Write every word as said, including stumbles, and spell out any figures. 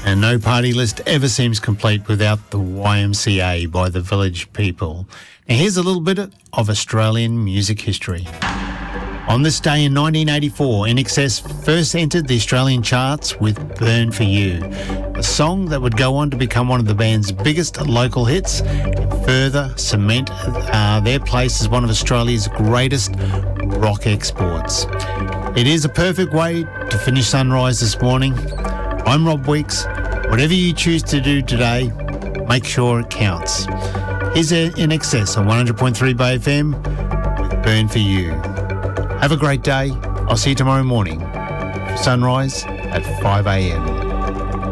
And no party list ever seems complete without the Y M C A by the Village People. Now here's a little bit of Australian music history. On this day in nineteen eighty-four, I N X S first entered the Australian charts with Burn For You, a song that would go on to become one of the band's biggest local hits and further cement uh, their place as one of Australia's greatest rock exports. It is a perfect way to finish Sunrise this morning. I'm Rob Weeks. Whatever you choose to do today, make sure it counts. Here's I N X S on one hundred point three Bay F M with Burn For You. Have a great day. I'll see you tomorrow morning. Sunrise at five a.m.